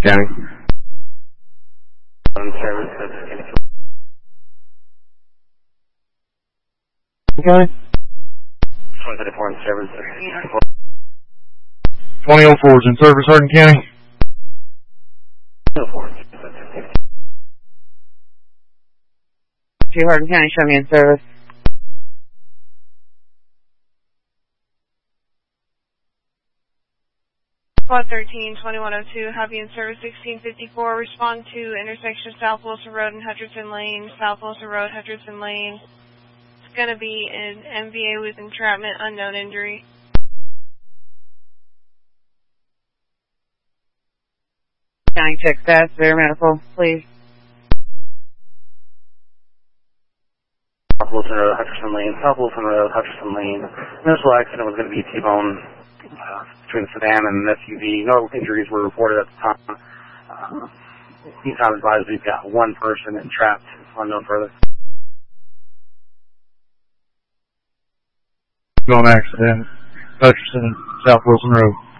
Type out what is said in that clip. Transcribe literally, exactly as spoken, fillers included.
County. Okay. twenty oh four is in service, Hardin County. Two Hardin County, show me in service. Squad thirteen, twenty-one oh two, have you in service sixteen fifty-four. Respond to intersection South Wilson Road and Hutcherson Lane. South Wilson Road, Hutcherson Lane. It's going to be an M V A with entrapment, unknown injury. County check status, Bear Medical, please. South Wilson Road, Hutcherson Lane. South Wilson Road, Hutcherson Lane. Initial accident was going to be a T-bone uh, between the sedan and an S U V. No injuries were reported at the time. Uh, he's not advised we've got one person entrapped, unknown further. Going accident, Hutcherson, South Wilson Road.